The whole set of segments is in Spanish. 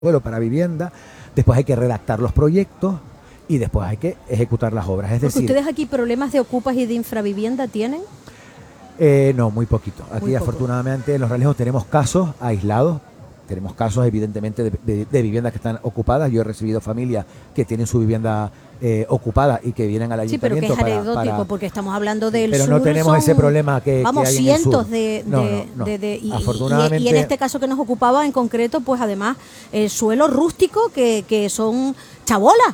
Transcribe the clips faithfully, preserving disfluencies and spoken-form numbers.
suelo para vivienda, después hay que redactar los proyectos y después hay que ejecutar las obras. Es Porque decir, ¿ustedes aquí problemas de ocupas y de infravivienda tienen? Eh, no, muy poquito. Aquí Muy poco. afortunadamente en Los Realejos tenemos casos aislados, tenemos casos evidentemente de, de, de viviendas que están ocupadas. Yo he recibido familias que tienen su vivienda eh, ocupada y que vienen al Sí, pero que ayuntamiento es para, anecdótico, para... porque estamos hablando del Pero sur. no tenemos son, ese problema que, vamos, que hay en el sur. cientos de, No, de, no, no. de, de y, Afortunadamente, y, y en este caso que nos ocupaba en concreto, pues además el suelo rústico que, que son chabolas.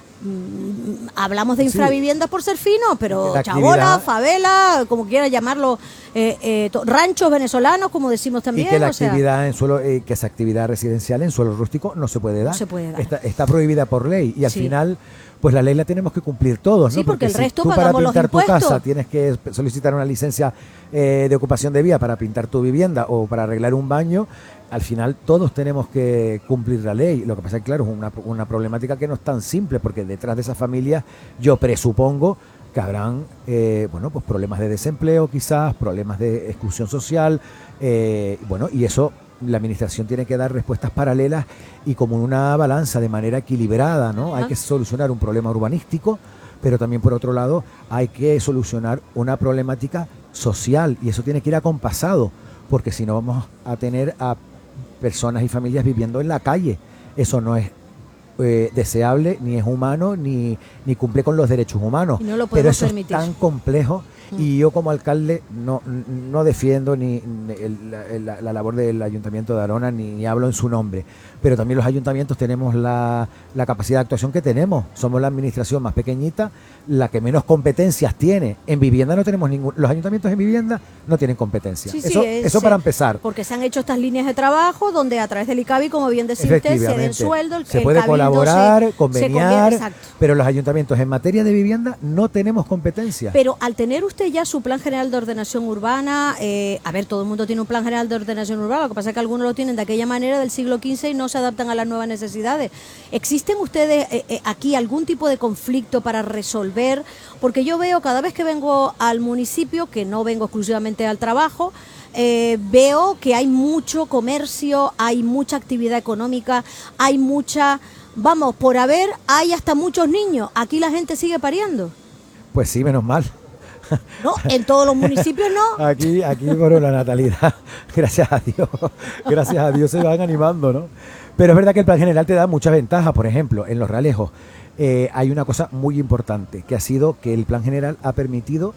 Mm, hablamos de Sí. infraviviendas por ser fino, pero La chabolas, actividad- favela, como quieran llamarlo, eh, eh, to- ranchos venezolanos, como decimos y también. que la o sea, actividad en suelo, eh, que esa actividad residencial en suelo rústico no se puede dar. se puede dar. Está, está prohibida por ley y al Sí. final, pues la ley la tenemos que cumplir todos, Sí, ¿no? porque el si resto tú para pagamos los pintar tu impuestos. casa tienes que solicitar una licencia eh, de ocupación de vía para pintar tu vivienda o para arreglar un baño, al final todos tenemos que cumplir la ley. Lo que pasa es que, claro, es una, una problemática que no es tan simple, porque detrás de esas familias yo presupongo que habrán eh, bueno, pues problemas de desempleo quizás, problemas de exclusión social, eh, bueno, y eso la administración tiene que dar respuestas paralelas y como en una balanza de manera equilibrada, ¿no? Hay Ah. que solucionar un problema urbanístico, pero también por otro lado hay que solucionar una problemática social y eso tiene que ir acompasado, porque si no vamos a tener a personas y familias viviendo en la calle. Eso no es eh, deseable, ni es humano, ni, ni cumple con los derechos humanos. Y no lo Pero podemos eso permitir. es tan complejo y yo como alcalde no, no defiendo ni ni el- la, la- la labor del Ayuntamiento de Arona, ni, ni hablo en su nombre. Pero también los ayuntamientos tenemos la, la capacidad de actuación que tenemos. Somos la administración más pequeñita, la que menos competencias tiene. En vivienda no tenemos ningún... Los ayuntamientos en vivienda no tienen competencia. Sí, sí, eso, es, eso para eh, empezar. Porque se han hecho estas líneas de trabajo donde a través del ICABI, como bien decía usted, se den Efectivamente. sueldo, el, se el puede cabildo colaborar, se- se conveniar, conviene- exacto. pero los ayuntamientos en materia de vivienda no tenemos competencia. Pero al tener usted ya su plan general de ordenación urbana, eh, a ver, todo el mundo tiene un plan general de ordenación urbana, lo que pasa es que algunos lo tienen de aquella manera del siglo quince y no se adaptan a las nuevas necesidades. ¿Existen ustedes eh, eh, aquí algún tipo de conflicto para resolver? Porque yo veo cada vez que vengo al municipio, que no vengo exclusivamente al trabajo, eh, veo que hay mucho comercio, hay mucha actividad económica, hay mucha... Vamos, por haber, hay hasta muchos niños. Aquí la gente sigue pariendo. Pues sí, menos mal. No, en todos los municipios no. Aquí, aquí por la natalidad, gracias a Dios, gracias a Dios se van animando, ¿no? Pero es verdad que el plan general te da muchas ventajas. Por ejemplo, en Los Realejos eh, hay una cosa muy importante, que ha sido que el plan general ha permitido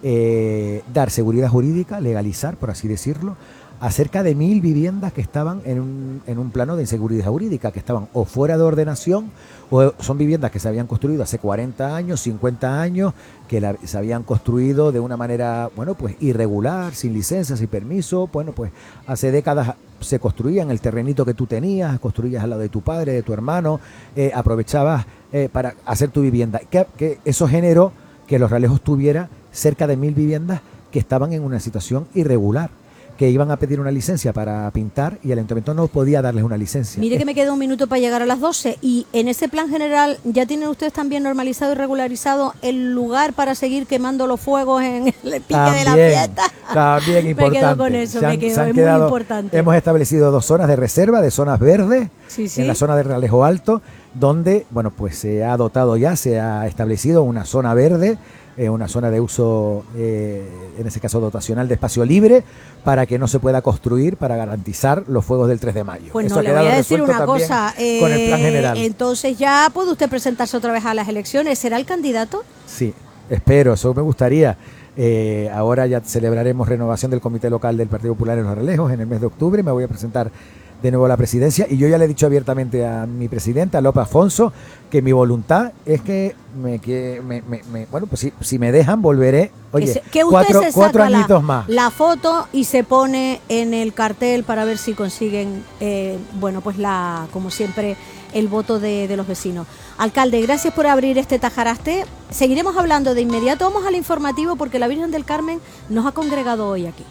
eh, dar seguridad jurídica, legalizar, por así decirlo, a cerca de mil viviendas que estaban en un, en un plano de inseguridad jurídica, que estaban o fuera de ordenación, o son viviendas que se habían construido hace cuarenta años, cincuenta años, que la- se habían construido de una manera, bueno, pues irregular, sin licencia, sin permiso. Bueno, pues hace décadas se construían el terrenito que tú tenías, construías al lado de tu padre, de tu hermano, eh, aprovechabas eh, para hacer tu vivienda. Que, que eso generó que Los Realejos tuviera cerca de mil viviendas que estaban en una situación irregular, que iban a pedir una licencia para pintar y el ayuntamiento no podía darles una licencia. Mire que me queda un minuto para llegar a las doce y en ese plan general ya tienen ustedes también normalizado y regularizado el lugar para seguir quemando los fuegos en el pique de la fiesta. También importante. Me quedo con eso, Se me han- quedo, se han es muy quedado- importante. Hemos establecido dos zonas de reserva, de zonas verdes, Sí, sí. en la zona de Realejo Alto, donde, bueno, pues se ha dotado ya, se ha establecido una zona verde, eh, una zona de uso, eh, en ese caso dotacional, de espacio libre, para que no se pueda construir, para garantizar los fuegos del tres de mayo. Pues Eso no, ha le quedado voy a decir resuelto una también cosa. con el plan eh, general. Entonces ya puede usted presentarse otra vez a las elecciones. ¿Será el candidato? Sí, espero, eso me gustaría. Eh, ahora ya celebraremos renovación del Comité Local del Partido Popular en Los Realejos en el mes de octubre. Me voy a presentar de nuevo a la presidencia y yo ya le he dicho abiertamente a mi presidenta, a López Afonso, que mi voluntad es que me, que me, me- me- bueno, pues si, si me dejan volveré, oye, que, se- que usted cuatro, se cuatro saca la, añitos más. la foto y se pone en el cartel para ver si consiguen, eh, bueno, pues la, como siempre, el voto de, de los vecinos. Alcalde, gracias por abrir este Tajaraste. Seguiremos hablando de inmediato. Vamos al informativo porque la Virgen del Carmen nos ha congregado hoy aquí.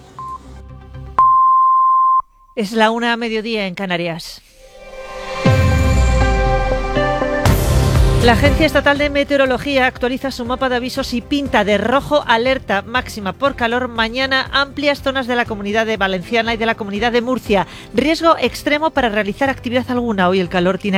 Es la una a mediodía en Canarias. La Agencia Estatal de Meteorología actualiza su mapa de avisos y pinta de rojo alerta máxima por calor mañana amplias zonas de la Comunidad de Valenciana y de la Comunidad de Murcia. Riesgo extremo para realizar actividad alguna. Hoy el calor tiene